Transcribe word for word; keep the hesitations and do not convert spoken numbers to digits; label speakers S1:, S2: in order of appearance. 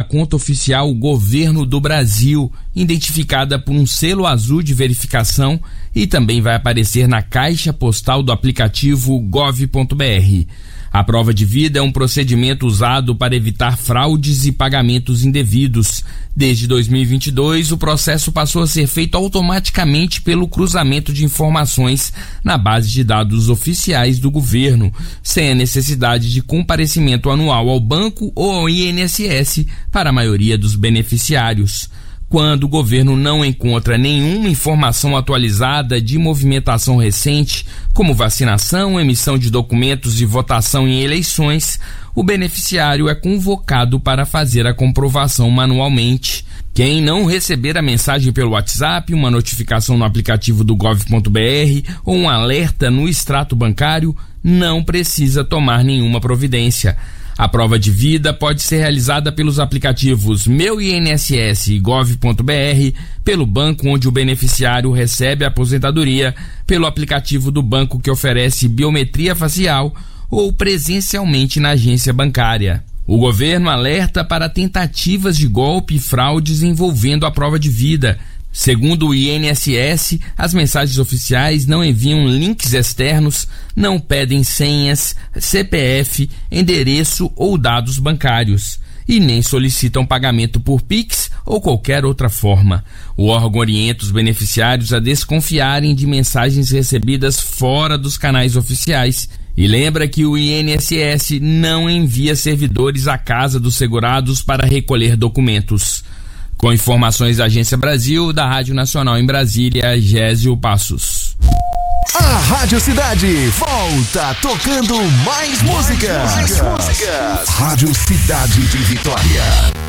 S1: conta oficial Governo do Brasil, identificada por um selo azul de verificação, e também vai aparecer na caixa postal do aplicativo gov ponto br. A prova de vida é um procedimento usado para evitar fraudes e pagamentos indevidos. Desde dois mil e vinte e dois, o processo passou a ser feito automaticamente pelo cruzamento de informações na base de dados oficiais do governo, sem a necessidade de comparecimento anual ao banco ou ao I N S S para a maioria dos beneficiários. Quando o governo não encontra nenhuma informação atualizada de movimentação recente, como vacinação, emissão de documentos e votação em eleições, o beneficiário é convocado para fazer a comprovação manualmente. Quem não receber a mensagem pelo WhatsApp, uma notificação no aplicativo do gov ponto br ou um alerta no extrato bancário, não precisa tomar nenhuma providência. A prova de vida pode ser realizada pelos aplicativos Meu I N S S e gov ponto br, pelo banco onde o beneficiário recebe a aposentadoria, pelo aplicativo do banco que oferece biometria facial ou presencialmente na agência bancária. O governo alerta para tentativas de golpe e fraudes envolvendo a prova de vida. Segundo o I N S S, as mensagens oficiais não enviam links externos, não pedem senhas, C P F, endereço ou dados bancários e nem solicitam pagamento por Pix ou qualquer outra forma. O órgão orienta os beneficiários a desconfiarem de mensagens recebidas fora dos canais oficiais e lembra que o I N S S não envia servidores à casa dos segurados para recolher documentos. Com informações da Agência Brasil, da Rádio Nacional em Brasília, Gésio Passos.
S2: A Rádio Cidade volta tocando mais músicas. Mais músicas. Rádio Cidade de Vitória.